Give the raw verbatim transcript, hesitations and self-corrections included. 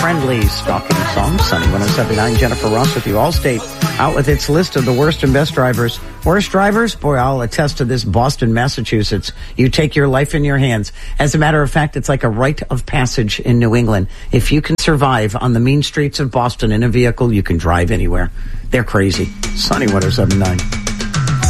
friendly stalking song. Sunny one oh seven point nine. Jennifer Ross with you. Allstate out with its list of the worst and best drivers. Worst drivers? Boy, I'll attest to this. Boston, Massachusetts. You take your life in your hands. As a matter of fact, it's like a rite of passage in New England. If you can survive on the mean streets of Boston in a vehicle, you can drive anywhere. They're crazy. Sunny one oh seven point nine.